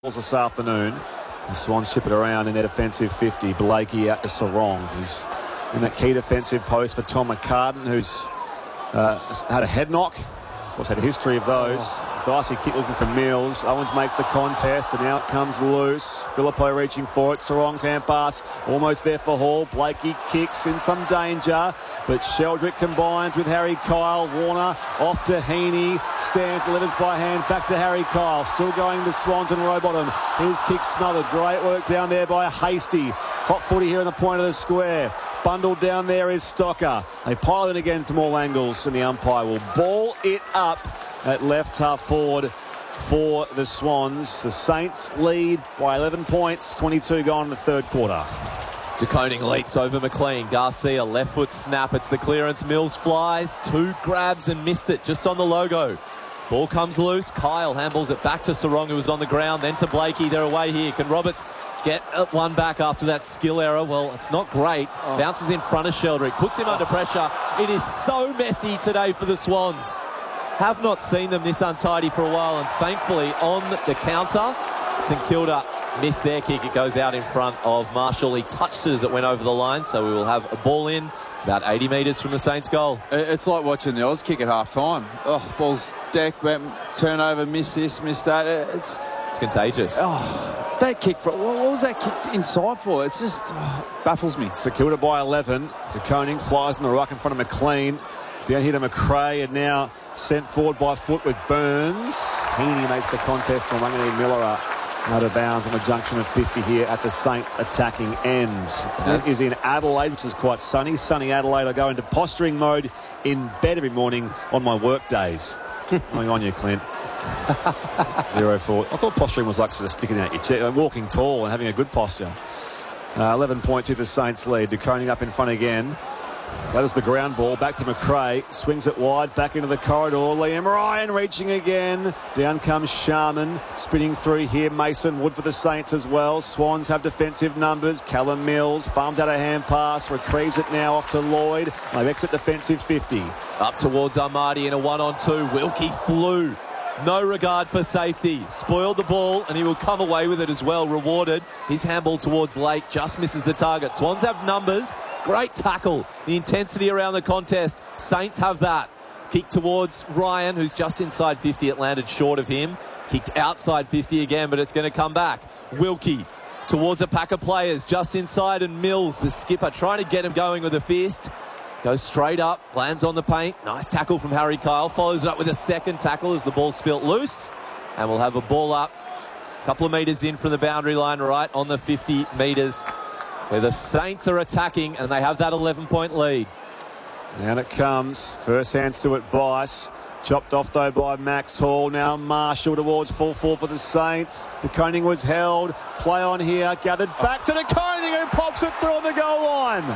this afternoon. The Swans chip it around in their defensive 50. Blakey out to Sarong, who's in that key defensive post for Tom McCartan, who's had a head knock. Of course, had a history of those. Dicey kick looking for Mills. Owens makes the contest, and out comes loose. Phillipou reaching for it. Sarong's hand pass almost there for Hall. Blakey kicks in some danger, but Sheldrick combines with Harry Kyle. Warner off to Heaney. Stands, delivers by hand back to Harry Kyle. Still going to Swans and Rowbottom. His kick smothered. Great work down there by Hasty. Hot footy here in the point of the square. Bundled down there is Stocker. They pile it again from all angles, and the umpire will ball it up at left half forward for the Swans. The Saints lead by 11 points, 22 gone in the third quarter. De Koning leaps over McLean. Garcia, left foot snap. It's the clearance. Mills flies. 2 grabs and missed it just on the logo. Ball comes loose. Kyle handballs it back to Sarong, who was on the ground. Then to Blakey. They're away here. Can Roberts get one back after that skill error? Well, it's not great. Bounces in front of Sheldrick. Puts him under pressure. It is so messy today for the Swans. Have not seen them this untidy for a while, and thankfully on the counter, St Kilda missed their kick. It goes out in front of Marshall. He touched it as it went over the line, so we will have a ball in about 80 metres from the Saints' goal. It's like watching the Oz kick at half-time. Oh, ball's decked, turnover, miss this, miss that. It's contagious. Oh, that kick, what was that kick inside for? It's just baffles me. St Kilda by 11. De Koning flies in the ruck in front of McLean. Down here to McRae, and now sent forward by foot with Burns. Heaney makes the contest, and Wangani Miller out of bounds on the junction of 50 here at the Saints attacking end. That is in Adelaide, which is quite sunny. Sunny Adelaide. I go into posturing mode in bed every morning on my work days. Going on you, Clint. 0-4. I thought posturing was like sort of sticking out your chest, walking tall and having a good posture. 11 points to the Saints lead. De Koning up in front again. That is the ground ball. Back to McRae. Swings it wide. Back into the corridor. Liam Ryan reaching again. Down comes Sharman. Spinning through here. Mason Wood for the Saints as well. Swans have defensive numbers. Callum Mills farms out a hand pass. Retrieves it now off to Lloyd. They exit defensive 50. Up towards Armadi in a 1-on-2. Wilkie flew. No regard for safety. Spoiled the ball, and he will come away with it as well. Rewarded. His handball towards Lake just misses the target. Swans have numbers. Great tackle. The intensity around the contest. Saints have that. Kick towards Ryan, who's just inside 50. It landed short of him. Kicked outside 50 again, but it's going to come back. Wilkie towards a pack of players just inside, and Mills, the skipper, trying to get him going with a fist. Goes straight up, lands on the paint. Nice tackle from Harry Kyle. Follows it up with a second tackle as the ball spilt loose. And we'll have a ball up a couple of metres in from the boundary line, right on the 50 metres, where the Saints are attacking, and they have that 11-point lead. And it comes. First hands to it, Bice. Chopped off, though, by Max Hall. Now Marshall towards full forward for the Saints. De Koning was held. Play on here. Gathered back to De Koning, who pops it through on the goal line.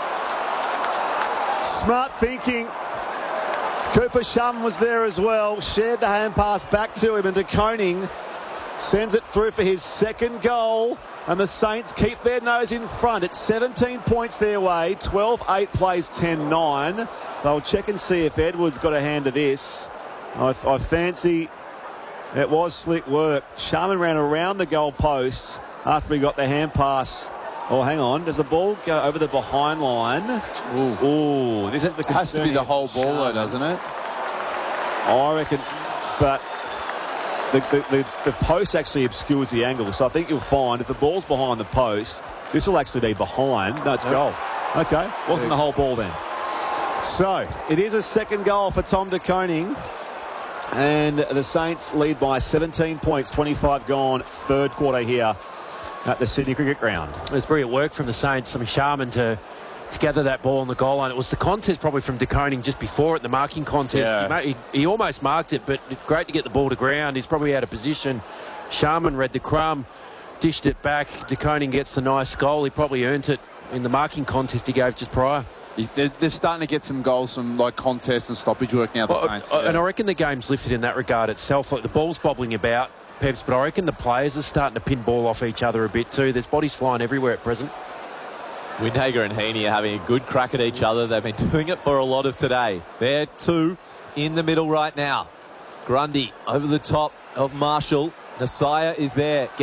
Smart thinking. Cooper Shum was there as well. Shared the hand pass back to him, and De Koning sends it through for his second goal. And the Saints keep their nose in front. It's 17 points their way. 12-8 plays 10-9. They'll check and see if Edwards got a hand to this. I fancy it was slick work. Sharman ran around the goal posts after he got the hand pass. Oh, hang on. Does the ball go over the behind line? Ooh, this is the concern. It has to be the whole ball, though, doesn't it? I reckon, but the post actually obscures the angle. So I think you'll find if the ball's behind the post, this will actually be behind. No, it's goal. Okay, wasn't the whole ball then. So it is a second goal for Tom De Koning. And the Saints lead by 17 points, 25 gone, third quarter here at the Sydney Cricket Ground. It was brilliant work from the Saints. Sharman to gather that ball on the goal line. It was the contest probably from De Koning just before it, the marking contest. Yeah. He almost marked it, but great to get the ball to ground. He's probably out of position. Sharman read the crumb, dished it back. De Koning gets the nice goal. He probably earned it in the marking contest he gave just prior. They're starting to get some goals from like contests and stoppage work now, the Saints. And I reckon the game's lifted in that regard itself. Like the ball's bobbling about, Peps, but I reckon the players are starting to pin ball off each other a bit too. There's bodies flying everywhere at present. Windhager and Heaney are having a good crack at each other. They've been doing it for a lot of today. They're 2 in the middle right now. Grundy over the top of Marshall. Nasiah is there.